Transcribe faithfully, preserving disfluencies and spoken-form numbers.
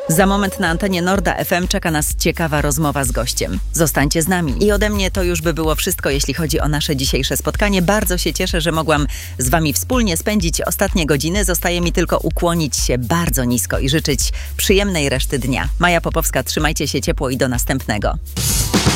Za moment na antenie Norda F M czeka nas ciekawa rozmowa z gościem. Zostańcie z nami. I ode mnie to już by było wszystko, jeśli chodzi o nasze dzisiejsze spotkanie. Bardzo się cieszę, że mogłam z wami wspólnie spędzić ostatnie godziny. Zostaje mi tylko ukłonić się bardzo nisko i życzyć przyjemnej reszty dnia. Maja Popowska, trzymajcie się ciepło i do następnego.